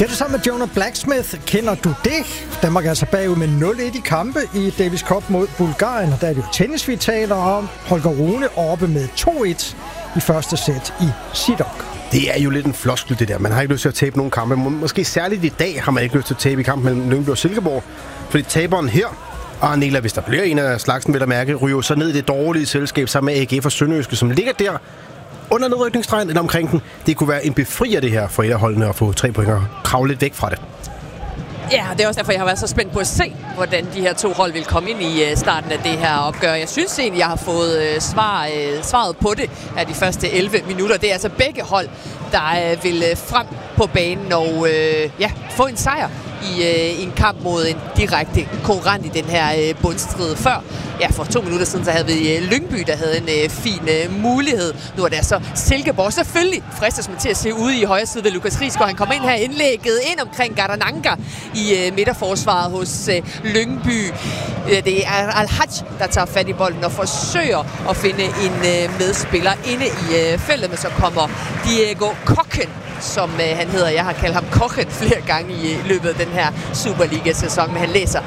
Skal du sammen med Jonah Blacksmith? Kender du det? Danmark er altså bagud med 0-1 i kampe i Davis Cup mod Bulgarien, og der er det jo tennis, vi taler om. Holger Rune oppe med 2-1 i første sæt i Sidok. Det er jo lidt en floskel, det der. Man har ikke lyst til at tabe nogen kampe. Måske særligt i dag har man ikke lyst til at tabe i kampen mellem Lyngby og Silkeborg. Fordi taberen her, Arnela, hvis der bliver en af slagsen, vil der mærke, ryger så ned i det dårlige selskab sammen med AGF og Sønderjyske, som ligger der under nedrykningsstregen eller omkring den. Det kunne være en befrier det her for et af holdene at få 3 point og kravle lidt væk fra det. Ja, det er også derfor, jeg har været så spændt på at se, hvordan de her to hold vil komme ind i starten af det her opgør. Jeg synes egentlig, jeg har fået svaret på det af de første 11 minutter. Det er altså begge hold, der vil frem på banen og få en sejr i en kamp mod en direkte konkurrent i den her bundstrid. Før, for 2 minutter siden, så havde vi Lyngby, der havde en fin mulighed. Nu er det altså Silkeborg. Selvfølgelig fristes man til at se ude i højre side ved Lukas Rigsgaard. Han kommer ind her indlægget ind omkring Gardananga i midterforsvaret hos Lyngby. Det er Al-Hajj, der tager fat i bolden og forsøger at finde en medspiller inde i feltet, men så kommer Diego Kochen, som han hedder. Jeg har kaldt ham Kochen flere gange i løbet af den her Superliga-sæson, men han læser